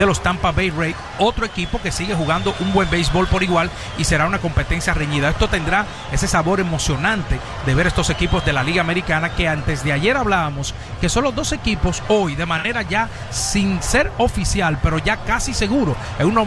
de los Tampa Bay Rays, otro equipo que sigue jugando un buen béisbol por igual y será una competencia reñida. Esto tendrá ese sabor emocionante de ver estos equipos de la Liga Americana, que antes de ayer hablábamos que son los dos equipos hoy, de manera ya sin ser oficial, pero ya casi seguro, en un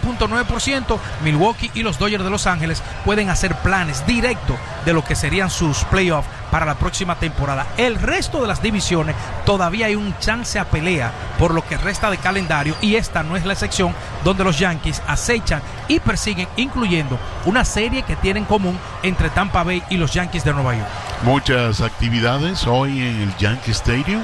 99.9%, Milwaukee y los Dodgers de Los Ángeles pueden hacer planes directos de lo que serían sus playoffs para la próxima temporada. El resto de las divisiones todavía hay un chance a pelea por lo que resta de calendario, y esta no es la excepción, donde los Yankees acechan y persiguen, incluyendo una serie que tienen en común entre Tampa Bay y los Yankees de Nueva York. Muchas actividades hoy en el Yankee Stadium.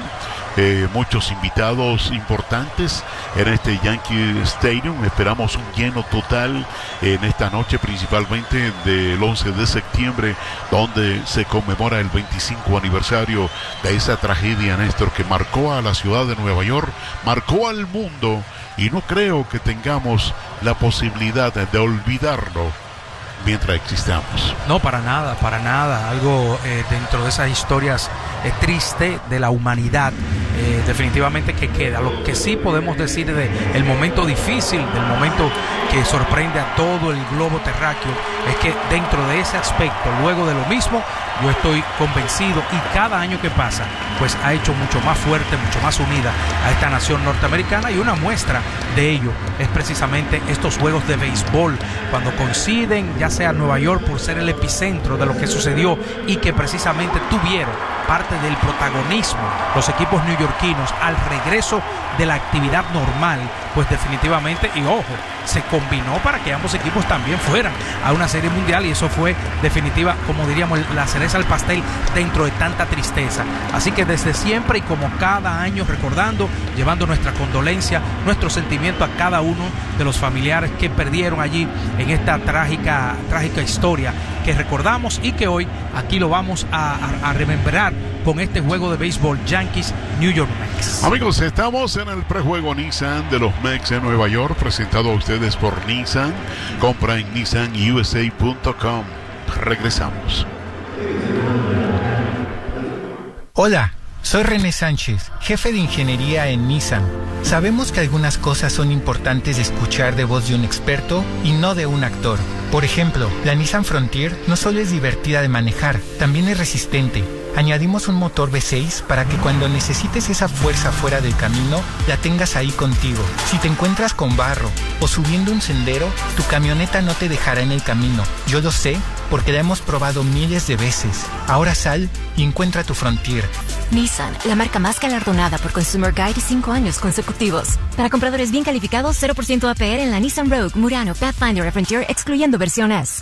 Muchos invitados importantes en este Yankee Stadium. Esperamos un lleno total en esta noche, principalmente del 11 de septiembre, donde se conmemora el 25 aniversario de esa tragedia, Néstor, que marcó a la ciudad de Nueva York, marcó al mundo, y no creo que tengamos la posibilidad de olvidarlo mientras existamos. No, para nada. Algo dentro de esas historias tristes de la humanidad, definitivamente que queda. Lo que sí podemos decir de el momento difícil, del momento que sorprende a todo el globo terráqueo, es que dentro de ese aspecto, luego de lo mismo, yo estoy convencido, y cada año que pasa, pues ha hecho mucho más fuerte, mucho más unida a esta nación norteamericana, y una muestra de ello es precisamente estos juegos de béisbol, cuando coinciden, ya sea Nueva York por ser el epicentro de lo que sucedió, y que precisamente tuvieron parte del protagonismo los equipos neoyorquinos al regreso de la actividad normal, pues definitivamente, y ojo, se combinó para que ambos equipos también fueran a una serie mundial, y eso fue definitiva, como diríamos, la cereza al pastel dentro de tanta tristeza. Así que desde siempre, y como cada año, recordando, llevando nuestra condolencia, nuestro sentimiento a cada uno de los familiares que perdieron allí en esta trágica historia que recordamos, y que hoy aquí lo vamos a remembrar con este juego de béisbol Yankees New York Mets. Amigos, estamos en el prejuego Nissan de los Mets en Nueva York, presentado a ustedes por Nissan. Compra en nissanusa.com. Regresamos. Hola, soy René Sánchez, jefe de ingeniería en Nissan. Sabemos que algunas cosas son importantes de escuchar de voz de un experto y no de un actor. Por ejemplo, la Nissan Frontier no solo es divertida de manejar, también es resistente. Añadimos un motor V6 para que cuando necesites esa fuerza fuera del camino, la tengas ahí contigo. Si te encuentras con barro o subiendo un sendero, tu camioneta no te dejará en el camino. Yo lo sé porque la hemos probado miles de veces. Ahora sal y encuentra tu Frontier. Nissan, la marca más galardonada por Consumer Guide 5 años consecutivos. Para compradores bien calificados, 0% APR en la Nissan Rogue, Murano, Pathfinder y Frontier, excluyendo versión S.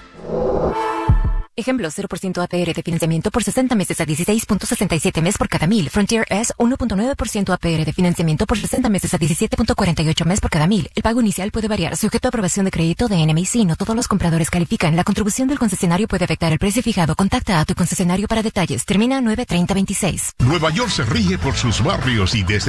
Ejemplo, 0% APR de financiamiento por 60 meses a 16.67 mes por cada 1000. Frontier S, 1.9% APR de financiamiento por 60 meses a 17.48 mes por cada 1000. El pago inicial puede variar, sujeto a aprobación de crédito de NMC. No todos los compradores califican. La contribución del concesionario puede afectar el precio fijado. Contacta a tu concesionario para detalles. Termina 9/30/26. Nueva York se rige por sus barrios, y desde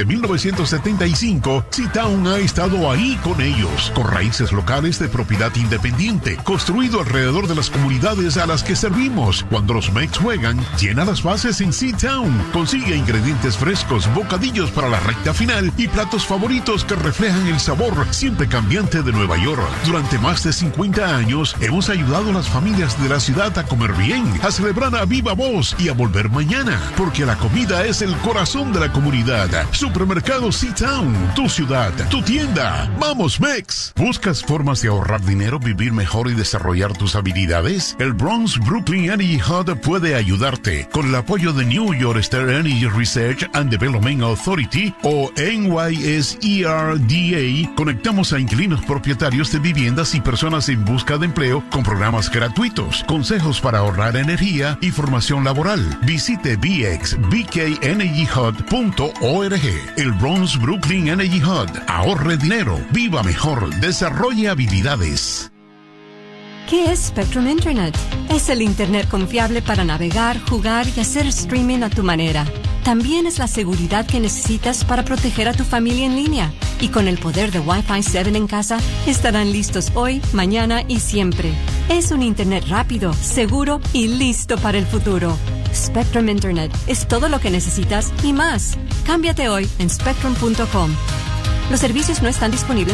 1975, C-Town ha estado ahí con ellos, con raíces locales de propiedad independiente, construido alrededor de las comunidades a las que servimos. Cuando los Mets juegan, llena las bases en C-Town. Consigue ingredientes frescos, bocadillos para la recta final y platos favoritos que reflejan el sabor siempre cambiante de Nueva York. Durante más de 50 años, hemos ayudado a las familias de la ciudad a comer bien, a celebrar a viva voz y a volver mañana, porque la comida es el corazón de la comunidad. Supermercado C-Town, tu ciudad, tu tienda. ¡Vamos, Mets! ¿Buscas formas de ahorrar dinero, vivir mejor y desarrollar tus habilidades? El Bronx Brooklyn Energy Hub puede ayudarte con el apoyo de New York State Energy Research and Development Authority o NYSERDA. Conectamos a inquilinos propietarios de viviendas y personas en busca de empleo con programas gratuitos, consejos para ahorrar energía y formación laboral. Visite bkenergyhub.org. El Bronx Brooklyn Energy Hub. Ahorre dinero, viva mejor, desarrolle habilidades. ¿Qué es Spectrum Internet? Es el Internet confiable para navegar, jugar y hacer streaming a tu manera. También es la seguridad que necesitas para proteger a tu familia en línea. Y con el poder de Wi-Fi 7 en casa, estarán listos hoy, mañana y siempre. Es un Internet rápido, seguro y listo para el futuro. Spectrum Internet es todo lo que necesitas y más. Cámbiate hoy en spectrum.com. Los servicios no están disponibles